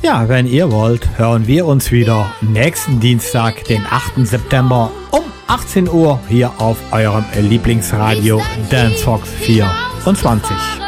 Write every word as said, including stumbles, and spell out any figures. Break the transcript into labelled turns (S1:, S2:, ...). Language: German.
S1: Ja, wenn ihr wollt, hören wir uns wieder nächsten Dienstag, den achten September um achtzehn Uhr hier auf eurem Lieblingsradio Dancefox vierundzwanzig.